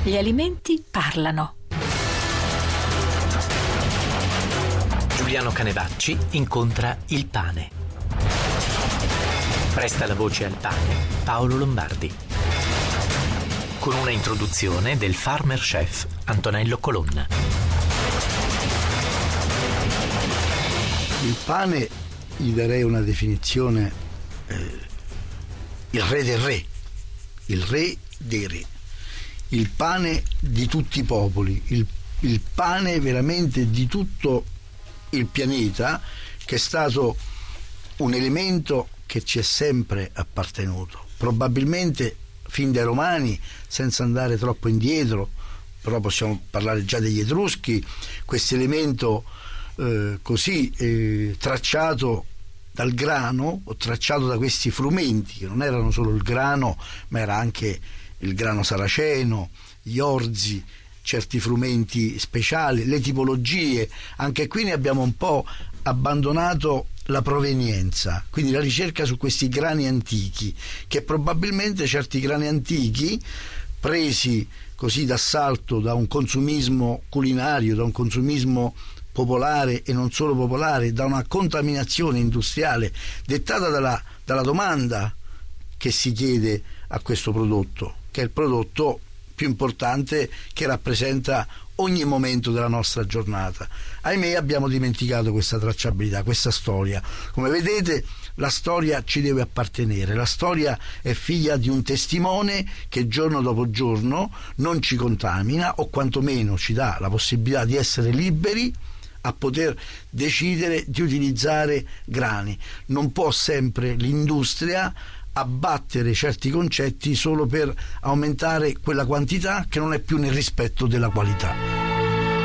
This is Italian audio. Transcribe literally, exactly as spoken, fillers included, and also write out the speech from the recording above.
Gli alimenti parlano. Giuliano Canevacci incontra il pane. Presta la voce al pane Paolo Lombardi. Con una introduzione del farmer chef Antonello Colonna. Il pane gli darei una definizione, eh, il re del re, il re dei re, il pane di tutti i popoli, il, il pane veramente di tutto il pianeta, che è stato un elemento che ci è sempre appartenuto, probabilmente fin dai Romani, senza andare troppo indietro, però possiamo parlare già degli Etruschi, questo elemento eh, così eh, tracciato dal grano, o tracciato da questi frumenti, che non erano solo il grano, ma era anche il grano saraceno, gli orzi, certi frumenti speciali, le tipologie. Anche qui ne abbiamo un po' abbandonato la provenienza, quindi la ricerca su questi grani antichi, che probabilmente certi grani antichi, presi così d'assalto da un consumismo culinario, da un consumismo popolare e non solo popolare, da una contaminazione industriale dettata dalla, dalla domanda che si chiede a questo prodotto, che è il prodotto più importante che rappresenta ogni momento della nostra giornata. Ahimè, abbiamo dimenticato questa tracciabilità, questa storia. Come vedete, la storia ci deve appartenere, la storia è figlia di un testimone che giorno dopo giorno non ci contamina, o quantomeno ci dà la possibilità di essere liberi a poter decidere di utilizzare grani. Non può sempre l'industria abbattere certi concetti solo per aumentare quella quantità che non è più nel rispetto della qualità.